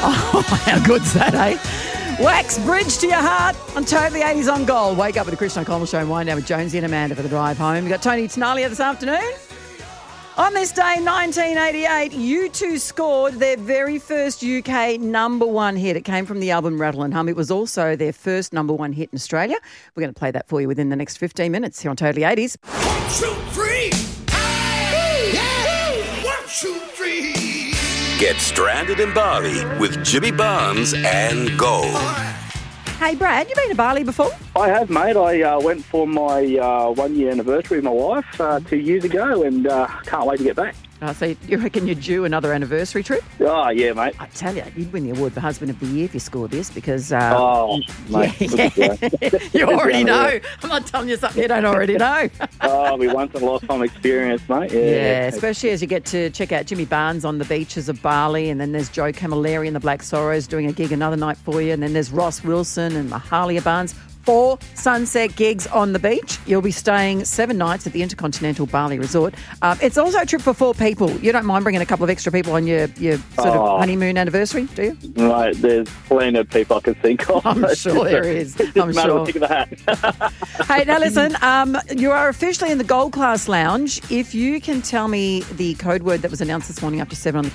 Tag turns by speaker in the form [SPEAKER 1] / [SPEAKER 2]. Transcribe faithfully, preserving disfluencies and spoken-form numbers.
[SPEAKER 1] Oh, how good's that, eh? Wax Bridge to your heart on Totally eighties on Gold. Wake up with the Christian O'Connell Show and wind down with Jonesy and Amanda for the drive home. We've got Tony Tenalia this afternoon. On this day, nineteen eighty-eight, U two scored their very first U K number one hit. It came from the album Rattle and Hum. It was also their first number one hit in Australia. We're going to play that for you within the next fifteen minutes here on Totally eighties.
[SPEAKER 2] One, two, three. Hey! Yeah! One, two, three.
[SPEAKER 3] Get stranded in Bali with Jimmy Barnes and Gold.
[SPEAKER 1] Hey, Brad, you been to Bali before?
[SPEAKER 4] I have, mate. I uh, went for my uh, one-year anniversary with my wife uh, two years ago and uh, can't wait to get back.
[SPEAKER 1] Oh, so you reckon you're due another anniversary trip?
[SPEAKER 4] Oh, yeah, mate.
[SPEAKER 1] I tell you, you'd win the award for Husband of the Year if you scored this because... Uh,
[SPEAKER 4] Oh, mate.
[SPEAKER 1] yeah, yeah. You already know. I'm not telling you something you don't already know.
[SPEAKER 4] Oh, it'll be once in a lifetime experience, mate. Yeah,
[SPEAKER 1] Yeah, especially as you get to check out Jimmy Barnes on the beaches of Bali, and then there's Joe Camilleri and the Black Sorrows doing a gig another night for you, and then there's Ross Wilson and Mahalia Barnes. Four sunset gigs on the beach. You'll be staying seven nights at the Intercontinental Bali Resort. Um, it's also a trip for four people. You don't mind bringing a couple of extra people on your, your sort
[SPEAKER 4] Oh.
[SPEAKER 1] of honeymoon anniversary, do you?
[SPEAKER 4] Right, there's plenty of people I can think of.
[SPEAKER 1] I'm sure there is. I'm
[SPEAKER 4] Matter
[SPEAKER 1] sure.
[SPEAKER 4] of pick of the hat.
[SPEAKER 1] Hey, now listen, um, you are officially in the Gold Class Lounge. If you can tell me the code word that was announced this morning after seven on the